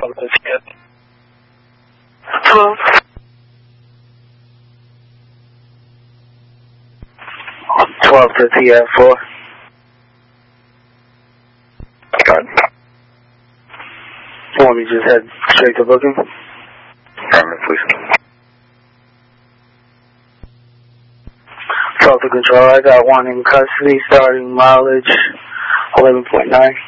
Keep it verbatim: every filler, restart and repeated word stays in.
twelve to T F. twelve. twelve to T F four. Got it. Want me to just head straight to booking? Affirmative, please. twelve to control, I got one in custody, starting mileage eleven point nine.